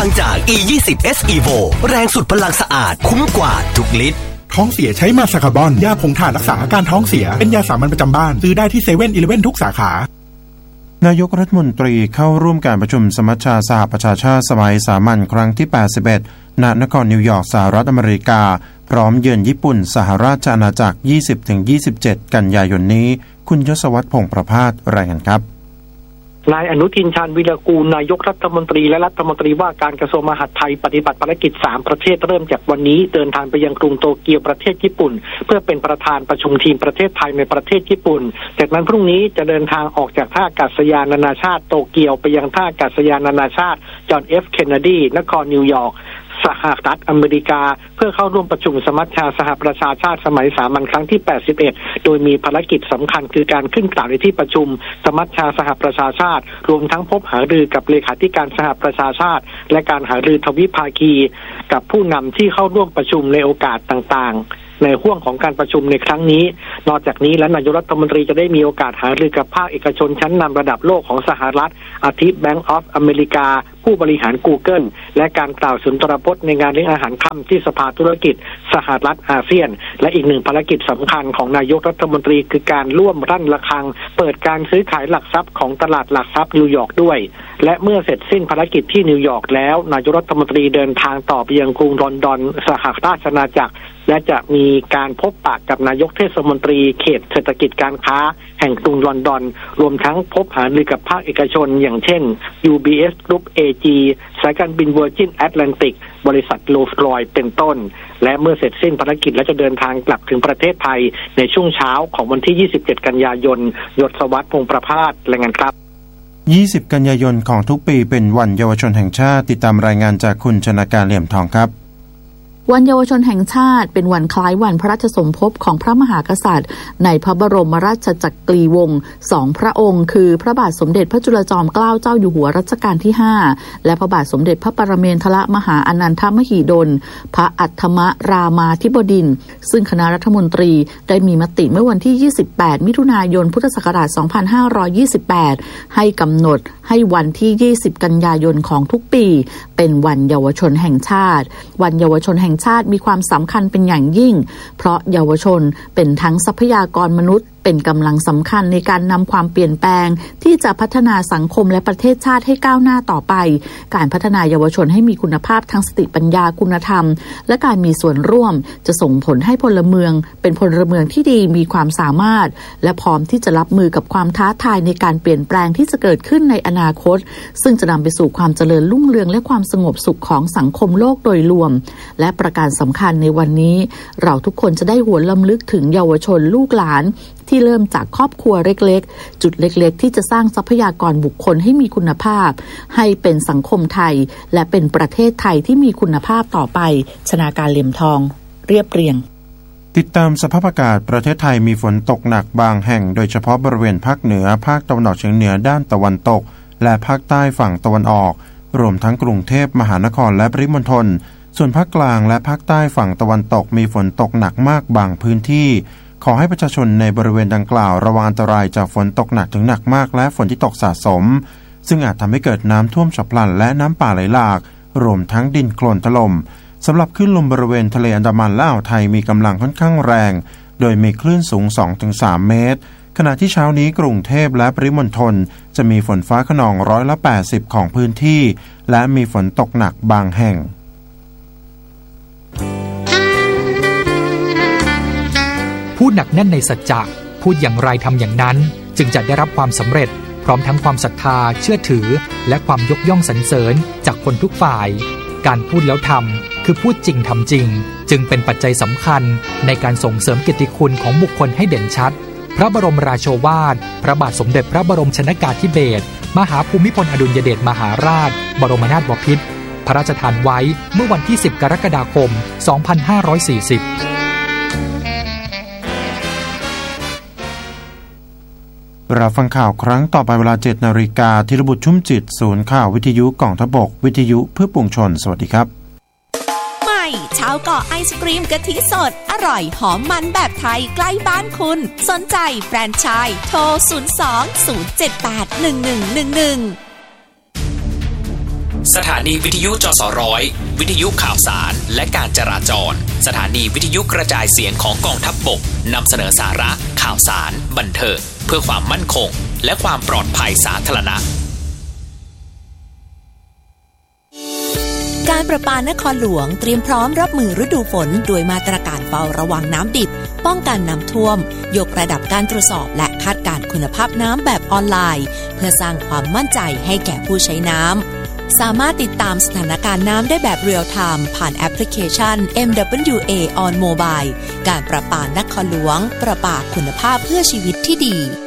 งจาก E20S Evo แรงสุดพลังสะอาดคุ้มกว่าทุกลิตรท้องเสียใช้มาซาคาบอนยาผงถ่านรักษาอาการท้องเสียเป็นยาสามัญประจำบ้านซื้อได้ที่เซเว่นอีเลฟเว่นทุกสาขานายกรัฐมนตรีเข้าร่วมการประชุมสมัชชาสหประชาชาติสมัยสามัญครั้งที่ 81 ณ นครนิวยอร์กสหรัฐอเมริกาพร้อมเยือนญี่ปุ่นสหราชอาณาจักร 20-27 กันยายนนี้คุณยศวัฒน์พงษ์ประภาสรายงานครับนายอนุทินชาญวิรากูลนายกรัฐมนตรีและรัฐมนตรีว่าการกระทรวงมหาดไทยปฏิบัติภารกิจ3ประเทศเริ่มจากวันนี้เดินทางไปยังกรุงโตเกียวประเทศญี่ปุ่นเพื่อเป็นประธานประชุมทีมประเทศไทยในประเทศญี่ปุ่นจากนั้นพรุ่งนี้จะเดินทางออกจากท่าอากาศยานนานาชาติโตเกียวไปยังท่าอากาศยานนานาชาติจอห์น F. เคนเนดีนครนิวยอร์กสหรัฐอเมริกาเพื่อเข้าร่วมประชุมสมัชชาสหประชาชาติสมัยสามัญครั้งที่ 81 โดยมีภารกิจสำคัญคือการขึ้นกล่าวในที่ประชุมสมัชชาสหประชาชาติรวมทั้งพบหารือกับเลขาธิการสหประชาชาติและการหารือทวิภาคีกับผู้นำที่เข้าร่วมประชุมในโอกาสต่างๆในห่วงของการประชุมในครั้งนี้นอกจากนี้และนายกรัฐมนตรีจะได้มีโอกาสหารือกับภาคเอกชนชั้นนำระดับโลกของสหรัฐอาทิ Bank of America ผู้บริหาร Google และการกล่าวสุนทรพจน์ในงานเลี้ยงอาหารค่ำที่สภาธุรกิจสหรัฐอาเซียนและอีกหนึ่งภารกิจสำคัญของนายกรัฐมนตรีคือการร่วมรั่นระฆังเปิดการซื้อขายหลักทรัพย์ของตลาดหลักทรัพย์นิวยอร์กด้วยและเมื่อเสร็จสิ้นภารกิจที่นิวยอร์กแล้วนายกรัฐมนตรีเดินทางต่อไปยังกรุงลอนดอนสหราชอาณาจักรและจะมีการพบปะกับนายกเทศมนตรีเขตเศรษฐกิจการค้าแห่งกรุงลอนดอนรวมทั้งพบหารือกับภาคเอกชนอย่างเช่น UBS Group AG สายการบิน Virgin Atlantic บริษัท Rolls-Royce เป็นต้นและเมื่อเสร็จสิ้นภารกิจและจะเดินทางกลับถึงประเทศไทยในช่วงเช้าของวันที่ 27 กันยายนยศวัฒน์พงษ์ประภาสรายงานครับ 20 กันยายนของทุกปีเป็นวันเยาวชนแห่งชาติติดตามรายงานจากคุณชนาการเหลี่ยมทองครับวันเยาวชนแห่งชาติเป็นวันคล้ายวันพระราชสมภพของพระมหากษัตริย์ในพระบรมราชจักรีวงศ์2พระองค์คือพระบาทสมเด็จพระจุลจอมเกล้าเจ้าอยู่หัวรัชกาลที่5และพระบาทสมเด็จพระปรเมนทรมหาอนันทมหิดลพระอัฏฐมรามาธิบดินทร์ซึ่งคณะรัฐมนตรีได้มีมติเมื่อวันที่28มิถุนายนพุทธศักราช2528ให้กำหนดให้วันที่20กันยายนของทุกปีเป็นวันเยาวชนแห่งชาติวันเยาวชนแห่งชาติมีความสำคัญเป็นอย่างยิ่งเพราะเยาวชนเป็นทั้งทรัพยากรมนุษย์เป็นกำลังสำคัญในการนำความเปลี่ยนแปลงที่จะพัฒนาสังคมและประเทศชาติให้ก้าวหน้าต่อไปการพัฒนาเยาวชนให้มีคุณภาพทางสติปัญญาคุณธรรมและการมีส่วนร่วมจะส่งผลให้พลเมืองเป็นพลเมืองที่ดีมีความสามารถและพร้อมที่จะรับมือกับความท้าทายในการเปลี่ยนแปลงที่จะเกิดขึ้นในอนาคตซึ่งจะนำไปสู่ความเจริญรุ่งเรืองและความสงบสุขของสังคมโลกโดยรวมและประการสำคัญในวันนี้เราทุกคนจะได้หวนรำลึกถึงเยาวชนลูกหลานที่เริ่มจากครอบครัวเล็กๆจุดเล็กๆที่จะสร้างทรัพยากรบุคคลให้มีคุณภาพให้เป็นสังคมไทยและเป็นประเทศไทยที่มีคุณภาพต่อไปชนาการเหลี่ยมทองเรียบเรียงติดตามสภาพอากาศประเทศไทยมีฝนตกหนักบางแห่งโดยเฉพาะบริเวณภาคเหนือภาคตะวันออกเฉียงเหนือด้านตะวันตกและภาคใต้ฝั่งตะวันออกรวมทั้งกรุงเทพมหานครและปริมณฑลส่วนภาคกลางและภาคใต้ฝั่งตะวันตกมีฝนตกหนักมากบางพื้นที่ขอให้ประชาชนในบริเวณดังกล่าวระวังอันตรายจากฝนตกหนักถึงหนักมากและฝนที่ตกสะสมซึ่งอาจทำให้เกิดน้ำท่วมฉับพลันและน้ำป่าไหลหลากรวมทั้งดินโคลนถล่มสำหรับคลื่นลมบริเวณทะเลอันดามันและอ่าวไทยมีกำลังค่อนข้างแรงโดยมีคลื่นสูง 2-3 เมตรขณะที่เช้านี้กรุงเทพและปริมณฑลจะมีฝนฟ้าคะนอง80%ของพื้นที่และมีฝนตกหนักบางแห่งพูดหนักแน่นในสัจจะพูดอย่างไรทำอย่างนั้นจึงจะได้รับความสำเร็จพร้อมทั้งความศรัทธาเชื่อถือและความยกย่องสรรเสริญจากคนทุกฝ่ายการพูดแล้วทำคือพูดจริงทำจริงจึงเป็นปัจจัยสำคัญในการส่งเสริมเกียรติคุณของบุคคลให้เด่นชัดพระบรมราโชวาทพระบาทสมเด็จพระบรมชนกาธิเบศรมหาภูมิพลอดุลยเดชมหาราชบรมนาถบพิตรพระราชทานไว้เมื่อวันที่10กรกฎาคม2540 เราฟังข่าวครั้งต่อไปเวลา 7:00 น.ธีรบุตรชุ่มจิตศูนย์ข่าววิทยุกองทัพบกวิทยุเพื่อปวงชนสวัสดีครับใหม่ชาวเกาะไอศกรีมกะทิสดอร่อยหอมมันแบบไทยใกล้บ้านคุณสนใจแฟรนไชส์โทร02-078-1111 สถานีวิทยุจสร้อยวิทยุข่าวสารและการจราจรสถานีวิทยุกระจายเสียงของกองทัพบกนำเสนอสาระข่าวสารบันเทิงเพื่อความมั่นคงและความปลอดภัยสาธารณะการประปานครหลวงเตรียมพร้อมรับมือฤดูฝนโดยมาตรการเฝ้าระวังน้ำดิบป้องกันน้ำท่วมยกระดับการตรวจสอบและคาดการณ์คุณภาพน้ำแบบออนไลน์เพื่อสร้างความมั่นใจให้แก่ผู้ใช้น้ำสามารถติดตามสถานการณ์น้ำได้แบบเรียลไทม์ผ่านแอปพลิเคชัน MWA on Mobile การประปานครหลวงประปาคุณภาพเพื่อชีวิตที่ดี